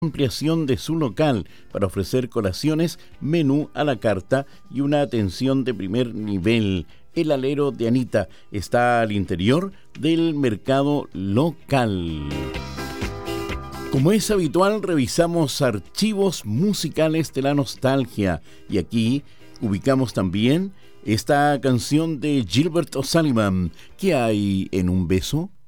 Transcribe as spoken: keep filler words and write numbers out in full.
ampliación de su local para ofrecer colaciones, menú a la carta y una atención de primer nivel. El Alero de Anita está al interior del mercado local. Como es habitual, revisamos archivos musicales de la nostalgia y aquí ubicamos también esta canción de Gilbert O'Sullivan. ¿Qué hay en un beso?